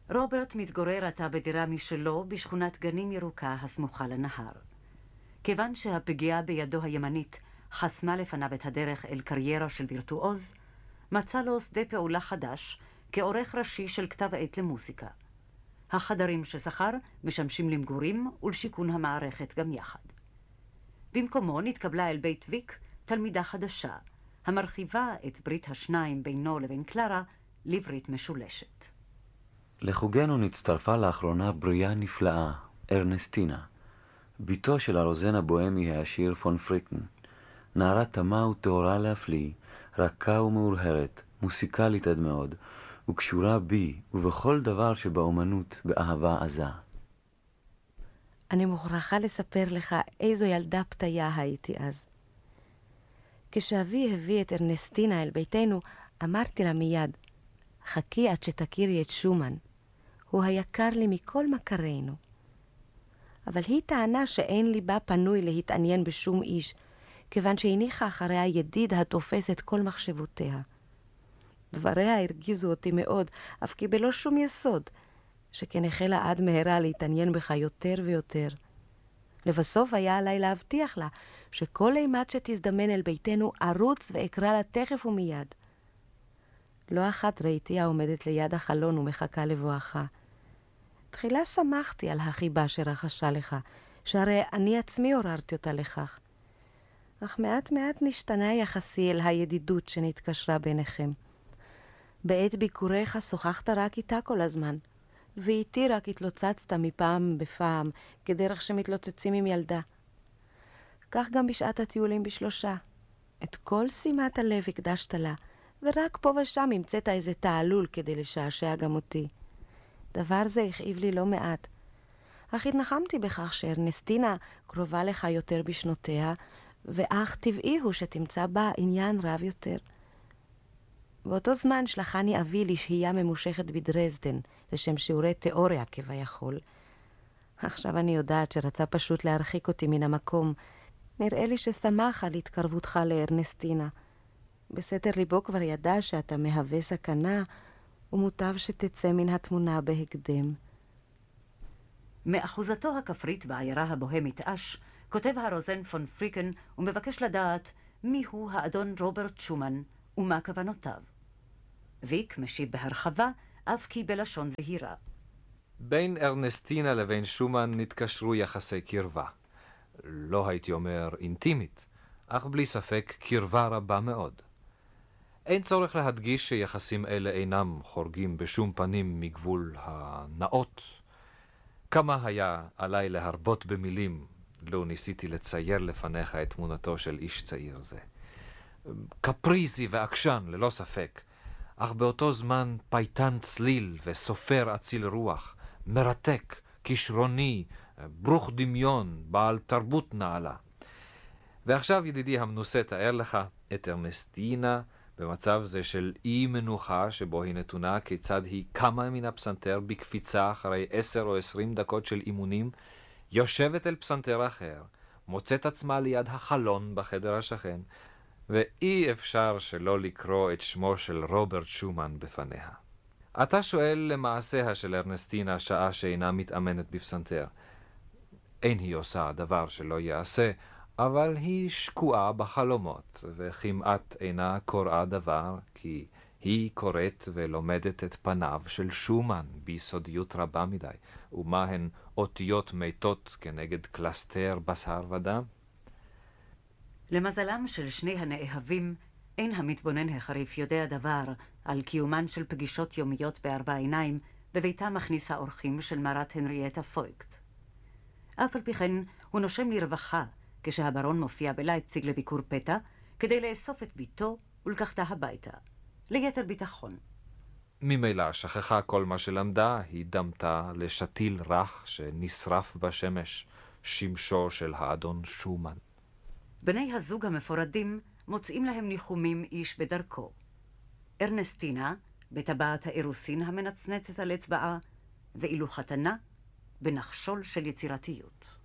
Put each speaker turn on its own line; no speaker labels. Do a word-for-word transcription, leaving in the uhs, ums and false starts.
רוברט מתגורר עתה בדירה משלו בשכונת גנים ירוקה הסמוכה לנהר. כיוון שהפגיעה בידו הימנית חסמה לפניו את הדרך אל קריירה של וירטואוז, מצא לו שדה פעולה חדש כעורך ראשי של כתב עת למוזיקה. החדרים ששכר משמשים למגורים ולשיקון המערכת גם יחד. במקומו נתקבלה אל בית ויק תלמידה חדשה, המרחיבה את ברית השניים בינו לבין קלרה לברית משולשת.
לחוגנו נצטרפה לאחרונה בריאה נפלאה, ארנסטינה, ביתו של הרוזן הבוהמי העשיר פון פריקן, נערה תמה וטהורה להפליא, רכה ומאורהרת, מוסיקלית עד מאוד, וקשורה בי ובכל דבר שבאומנות באהבה עזה.
אני מוכרחה לספר לך איזו ילדה פתיה הייתי אז. כשאבי הביא את ארנסטינה אל ביתנו, אמרתי לה מיד, חכי עד שתכירי את שומן. הוא היקר לי מכל מכרינו. אבל היא טענה שאין ליבה פנוי להתעניין בשום איש, כיוון שהניחה אחריה ידיד התופס את כל מחשבותיה. דבריה הרגיזו אותי מאוד, אף כי בלא שום יסוד, שכן החלה עד מהרה להתעניין בך יותר ויותר. לבסוף היה עליי להבטיח לה שכל אימת שתזדמן אל ביתנו ארוץ ואקרא לה תכף ומיד. לא אחת ראיתי העומדת ליד החלון ומחכה לבואך. תחילה שמחתי על החיבה שרחשה לך, שהרי אני עצמי עוררתי אותה לכך. אך מעט מעט נשתנה יחסי אל הידידות שנתקשרה ביניכם. בעת ביקוריך שוחחת רק איתה כל הזמן, ואיתי רק התלוצצת מפעם בפעם, כדרך שמתלוצצים עם ילדה. כך גם בשעת הטיולים בשלושה. את כל שימת הלב הקדשת לה, ורק פה ושם המצאת איזה תעלול כדי לשעשע גם אותי. דבר זה הכאיב לי לא מעט. אך התנחמתי בכך שארנסטינה קרובה לך יותר בשנותיה, ואך טבעי הוא שתמצא בה עניין רב יותר. באותו זמן שלחני אבי לשהייה ממושכת בדרזדן, לשם שיעורי תיאוריה כביכול. עכשיו אני יודעת שרצה פשוט להרחיק אותי מן המקום. נראה לי ששמח על התקרבותך לארנסטינה. בסתר ליבו כבר ידע שאתה מהווה סכנה, ומוטב שתצא מן התמונה בהקדם.
מאחוזתו הכפרית בעיירה הבוהמית אש, כותב הרוזן פון פריקן ומבקש לדעת מיהו האדון רוברט שומן ומה כוונותיו. ויק משיב בהרחבה, אף כי בלשון זהירה.
בין ארנסטינה לבין שומן נתקשרו יחסי קרבה. לא הייתי אומר אינטימית, אך בלי ספק קרבה רבה מאוד. אין צורך להדגיש שיחסים אלה אינם חורגים בשום פנים מגבול הנאות. כמה היה עליי להרבות במילים, לו ניסיתי לצייר לפניך את תמונתו של איש צעיר זה. קפריזי ועקשן, ללא ספק, אך באותו זמן פייטן צליל וסופר אציל רוח, מרתק, כישרוני, ברוך דמיון, בעל תרבות נעלה. ועכשיו ידידי המנוסה תאר לך את ארנסטינה במצב זה של אי מנוחה שבו היא נתונה, כיצד היא קמה מן הפסנתר בקפיצה אחרי עשר או עשרים דקות של אימונים, יושבת אל פסנתר אחר, מוצאת עצמה ליד החלון בחדר השכן, ואי אפשר שלא לקרוא את שמו של רוברט שומן בפניה. אתה שואל למעשיה של ארנסטינה שעה שאינה מתאמנת בפסנתר. אין היא עושה דבר שלא יעשה, אבל היא שקועה בחלומות, וכמעט אינה קוראה דבר, כי היא קוראת ולומדת את פניו של שומן ביסודיות רבה מדי, ומה הן אותיות מתות כנגד קלסתר בשר ודם.
למזלם של שני הנאהבים, אין המתבונן החריף יודע דבר על קיומן של פגישות יומיות בארבע עיניים בביתה מכניס האורחים של מרת הנריאטה פויקט. אף על פי כן הוא נושם לרווחה כשהברון מופיע בלייפציג לביקור פתע כדי לאסוף את ביתו ולקחתה הביתה, ליתר ביטחון.
ממילא שכחה כל מה שלמדה, היא דמתה לשתיל רך שנשרף בשמש, שמשו של האדון שומן.
בני הזוג המפורדים מוצאים להם ניחומים איש בדרכו. ארנסטינה בטבעת האירוסין המנצנצת על אצבעה, ואילו חתנה בנחשול של יצירתיות.